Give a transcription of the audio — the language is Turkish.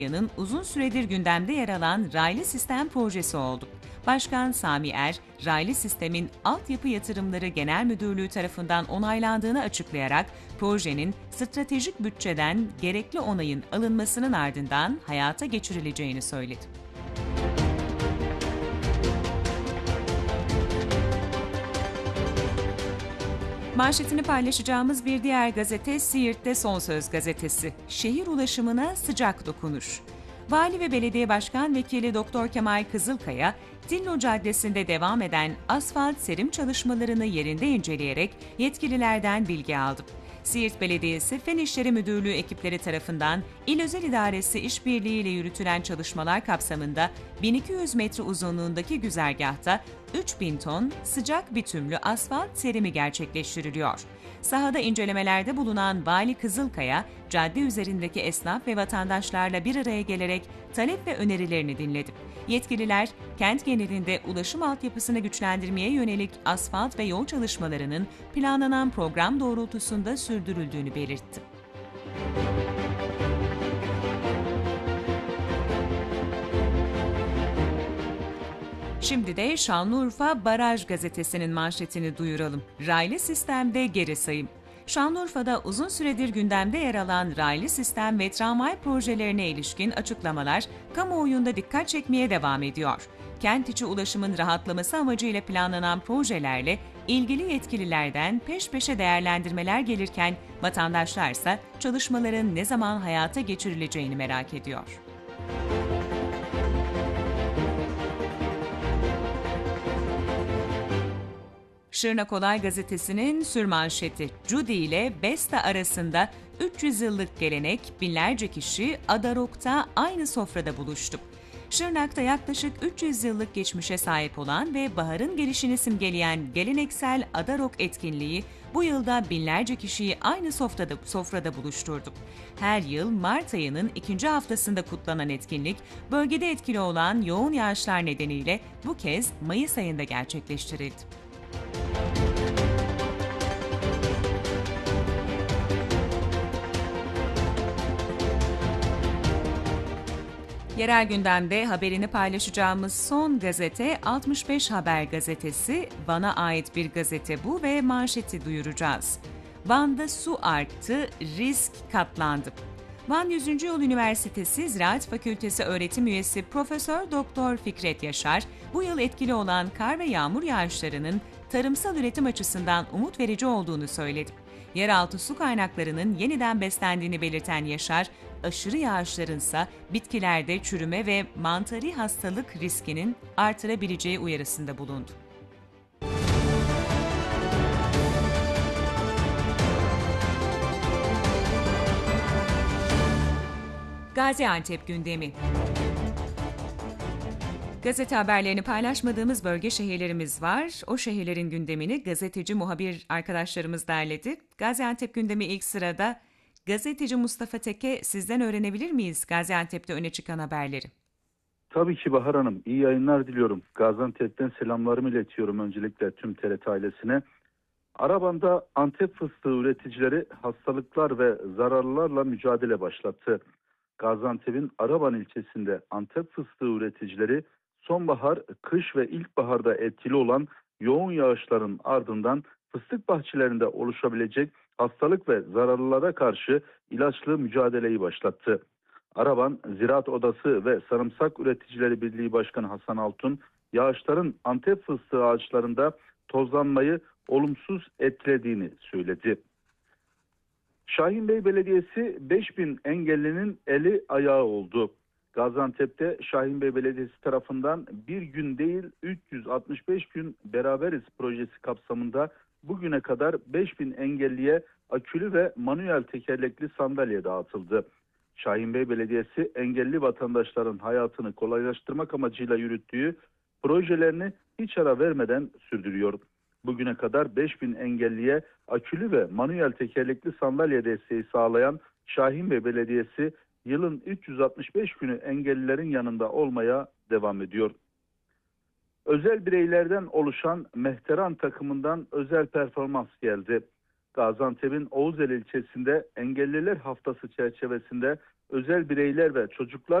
Yanın uzun süredir gündemde yer alan raylı sistem projesi oldu. Başkan Sami Er, raylı sistemin altyapı yatırımları genel müdürlüğü tarafından onaylandığını açıklayarak projenin stratejik bütçeden gerekli onayın alınmasının ardından hayata geçirileceğini söyledi. Manşetini paylaşacağımız bir diğer gazete Siirt'te Son Söz gazetesi. Şehir ulaşımına sıcak dokunuş. Vali ve Belediye Başkan Vekili Doktor Kemal Kızılkaya, Dillo Caddesi'nde devam eden asfalt serim çalışmalarını yerinde inceleyerek yetkililerden bilgi aldı. Siirt Belediyesi Fen İşleri Müdürlüğü ekipleri tarafından İl Özel İdaresi işbirliğiyle yürütülen çalışmalar kapsamında 1200 metre uzunluğundaki güzergahta 3000 ton sıcak bitümlü asfalt serimi gerçekleştiriliyor. Sahada incelemelerde bulunan Vali Kızılkaya, cadde üzerindeki esnaf ve vatandaşlarla bir araya gelerek talep ve önerilerini dinledi. Yetkililer, kent genelinde ulaşım altyapısını güçlendirmeye yönelik asfalt ve yol çalışmalarının planlanan program doğrultusunda sürdürüldüğünü belirtti. Şimdi de Şanlıurfa Baraj gazetesinin manşetini duyuralım. Raylı sistemde geri sayım. Şanlıurfa'da uzun süredir gündemde yer alan raylı sistem ve tramvay projelerine ilişkin açıklamalar kamuoyunda dikkat çekmeye devam ediyor. Kent içi ulaşımın rahatlaması amacıyla planlanan projelerle ilgili yetkililerden peş peşe değerlendirmeler gelirken vatandaşlarsa çalışmaların ne zaman hayata geçirileceğini merak ediyor. Şırnak Olay Gazetesi'nin sürmanşeti Judy ile Besta arasında 300 yıllık gelenek, binlerce kişi Adarok'ta aynı sofrada buluştu. Şırnak'ta yaklaşık 300 yıllık geçmişe sahip olan ve baharın gelişini simgeleyen geleneksel Adarok etkinliği bu yılda binlerce kişiyi aynı sofrada buluşturdu. Her yıl Mart ayının ikinci haftasında kutlanan etkinlik, bölgede etkili olan yoğun yağışlar nedeniyle bu kez Mayıs ayında gerçekleştirildi. Yerel gündemde haberini paylaşacağımız son gazete 65 Haber gazetesi. Van'a ait bir gazete bu ve manşeti duyuracağız. Van'da su arttı, risk katlandı. Van 100. Yol Üniversitesi Ziraat Fakültesi öğretim üyesi Profesör Doktor Fikret Yaşar, bu yıl etkili olan kar ve yağmur yağışlarının tarımsal üretim açısından umut verici olduğunu söyledi. Yeraltı su kaynaklarının yeniden beslendiğini belirten Yaşar, aşırı yağışların ise bitkilerde çürüme ve mantarı hastalık riskinin artırabileceği uyarısında bulundu. Gaziantep gündemi. Gazete haberlerini paylaşmadığımız bölge şehirlerimiz var. O şehirlerin gündemini gazeteci muhabir arkadaşlarımız derledi. Gaziantep gündemi ilk sırada. Gazeteci Mustafa Teke, sizden öğrenebilir miyiz Gaziantep'te öne çıkan haberleri? Tabii ki Bahar Hanım. İyi yayınlar diliyorum. Gaziantep'ten selamlarımı iletiyorum öncelikle tüm TRT ailesine. Arabanda Antep fıstığı üreticileri hastalıklar ve zararlarla mücadele başlattı. Gaziantep'in Araban ilçesinde Antep fıstığı üreticileri sonbahar, kış ve ilkbaharda etkili olan yoğun yağışların ardından fıstık bahçelerinde oluşabilecek hastalık ve zararlılara karşı ilaçlı mücadeleyi başlattı. Araban Ziraat Odası ve Sarımsak Üreticileri Birliği Başkanı Hasan Altun, yağışların Antep fıstığı ağaçlarında tozlanmayı olumsuz etkilediğini söyledi. Şahinbey Belediyesi 5000 engellinin eli ayağı oldu. Gaziantep'te Şahinbey Belediyesi tarafından bir gün değil 365 gün beraberiz projesi kapsamında bugüne kadar 5000 engelliye akülü ve manuel tekerlekli sandalye dağıtıldı. Şahinbey Belediyesi engelli vatandaşların hayatını kolaylaştırmak amacıyla yürüttüğü projelerini hiç ara vermeden sürdürüyor. Bugüne kadar 5000 engelliye akülü ve manuel tekerlekli sandalye desteği sağlayan Şahinbey Belediyesi yılın 365 günü engellilerin yanında olmaya devam ediyor. Özel bireylerden oluşan Mehteran takımından özel performans geldi. Gaziantep'in Oğuzeli ilçesinde Engelliler Haftası çerçevesinde özel bireyler ve çocuklar